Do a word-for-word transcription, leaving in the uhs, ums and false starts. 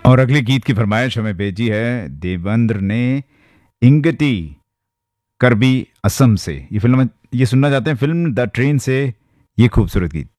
और अगले गीत की फरमाइश हमें भेजी है देवेंद्र ने इंगती करबी असम से। ये फिल्म ये सुनना चाहते हैं फिल्म द ट्रेन से ये खूबसूरत गीत।